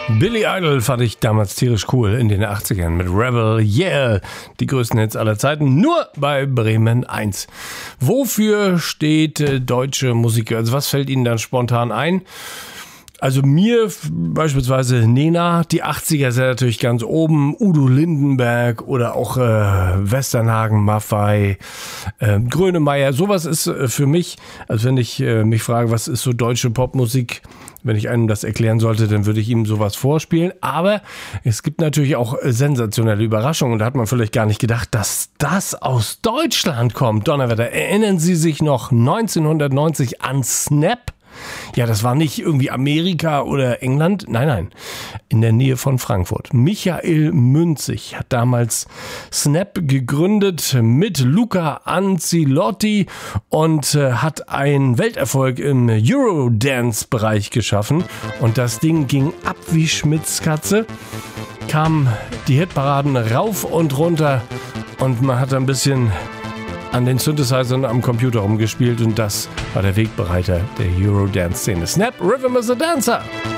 Billy Idol fand ich damals tierisch cool in den 80ern mit Rebel, yeah, die größten Hits aller Zeiten, nur bei Bremen 1. Wofür steht deutsche Musik? Also was fällt Ihnen dann spontan ein? Also mir beispielsweise Nena, die 80er sind natürlich ganz oben, Udo Lindenberg oder auch Westernhagen, Maffay, Grönemeyer, sowas ist für mich, also wenn ich mich frage, was ist so deutsche Popmusik, wenn ich einem das erklären sollte, dann würde ich ihm sowas vorspielen, aber es gibt natürlich auch sensationelle Überraschungen und da hat man vielleicht gar nicht gedacht, dass das aus Deutschland kommt. Donnerwetter, erinnern Sie sich noch 1990 an Snap? Ja, das war nicht irgendwie Amerika oder England. Nein, in der Nähe von Frankfurt. Michael Münzig hat damals Snap gegründet mit Luca Ancelotti und hat einen Welterfolg im Eurodance-Bereich geschaffen. Und das Ding ging ab wie Schmitz Katze. Kamen die Hitparaden rauf und runter und man hat ein bisschen an den Synthesizern am Computer rumgespielt und das war der Wegbereiter der Eurodance-Szene. Snap, Rhythm is a Dancer!